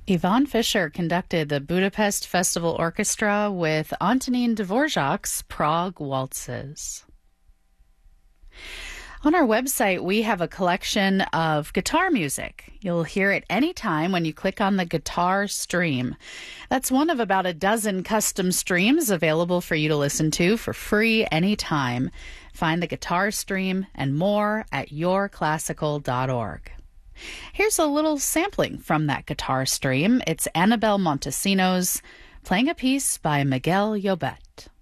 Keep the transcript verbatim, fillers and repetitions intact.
Yvonne Fisher conducted the Budapest Festival Orchestra with Antonin Dvorak's Prague Waltzes. On our website, we have a collection of guitar music. You'll hear it anytime when you click on the guitar stream. That's one of about a dozen custom streams available for you to listen to for free anytime. Find the guitar stream and more at your classical dot org. Here's a little sampling from that guitar stream. It's Annabelle Montesinos playing a piece by Miguel Llobet.